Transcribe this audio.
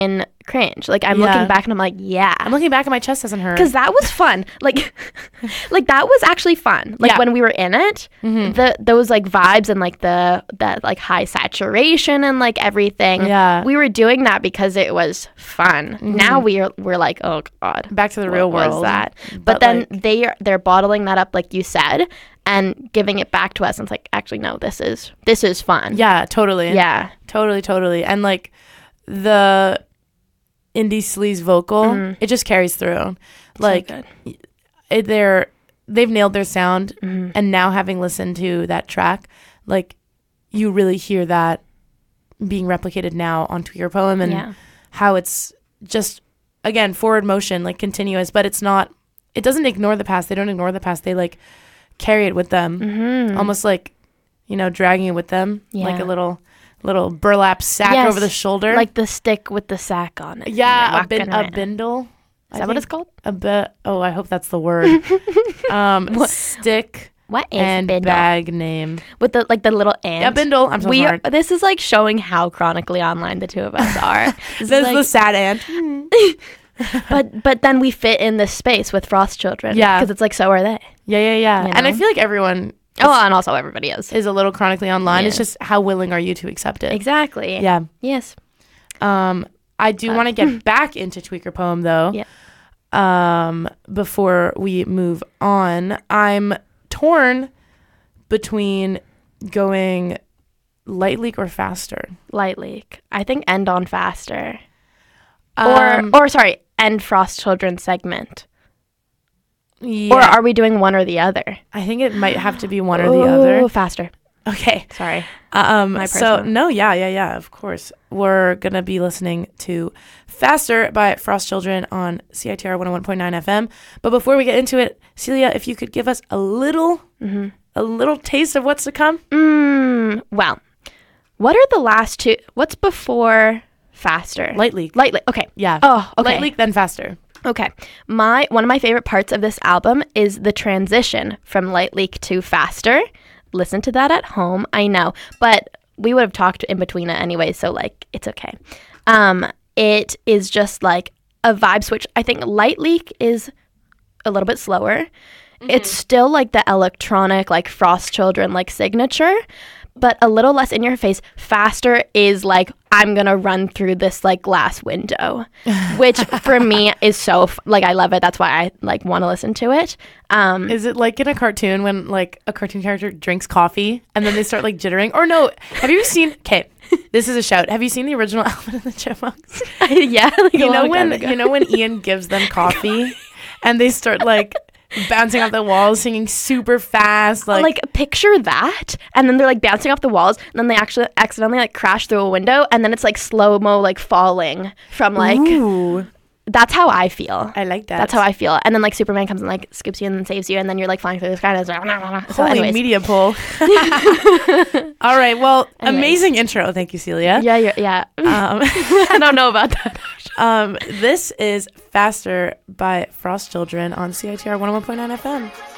in cringe. Like I'm looking back and I'm like, yeah. I'm looking back and my chest doesn't hurt. Because that was fun. Like that was actually fun. Like when we were in it, those like vibes and like that like high saturation and like everything. Yeah. We were doing that because it was fun. Now we're like, oh God. Back to the real world. What was that? But then like, they're bottling that up, like you said, and giving it back to us. And it's like, actually, no, this is fun. Yeah, totally. Yeah. Totally. And like the indie sleaze vocal, it just carries through. Like so they've nailed their sound, and now having listened to that track, like you really hear that being replicated now on Tweaker Poem, and how it's just, again, forward motion, like continuous, but it doesn't ignore the past. They don't ignore the past. They like carry it with them, almost like, dragging it with them, like a little burlap sack over the shoulder, like the stick with the sack on it. Yeah, a bindle. Is that what it's called? I hope that's the word. Stick. What is and bindle? Bag name with the little ant. Yeah, bindle. I'm so smart. This is like showing how chronically online the two of us are. This is the sad ant. but then we fit in this space with Frost Children. Yeah, because it's like, so are they. Yeah. And I feel like everyone. And also everybody is a little chronically online. It's just how willing are you to accept it? Exactly. Yeah. Yes. I do want to get back into Tweaker Poem though. Yeah. Before we move on, I'm torn between going light leak or faster. Light leak. I think end on faster. Or sorry, end Frost Children segment. Yeah. Or are we doing one or the other? I think it might have to be one or the other. Faster. Okay. Sorry. So no, yeah, of course. We're gonna be listening to Faster by Frost Children on CITR 101.9 FM. But before we get into it, Celia, if you could give us a little taste of what's to come. Well, what are the last two? What's before Faster? Light leak. Okay. Yeah. Oh, okay. Light leak, then Faster. Okay. One of my favorite parts of this album is the transition from Light Leak to Faster. Listen to that at home. I know, but we would have talked in between it anyway, so like it's okay. It is just like a vibe switch. I think Light Leak is a little bit slower. It's still like the electronic, like Frost Children, like signature, but a little less in your face. Faster is like, I'm gonna run through this like glass window, which for me is so like, I love it. That's why I like want to listen to it. Is it like in a cartoon when like a cartoon character drinks coffee and then they start like jittering? Or no, have you seen, okay, this is a shout, have you seen the original Alvin and the Chipmunks? Yeah. Like you know when Ian gives them coffee and they start like bouncing off the walls, singing super fast, like picture that, and then they're like bouncing off the walls, and then they actually accidentally like crash through a window, and then it's like slow-mo like falling from like. Ooh. That's how I feel. I like that. That's how I feel. And then like Superman comes and like scoops you and then saves you, and then you're like flying through the sky and it's like, so holy anyways. Media pull. All right, well, amazing intro, thank you, Celia. Yeah. I don't know about that. This is Faster by Frost Children on CITR 101.9 FM.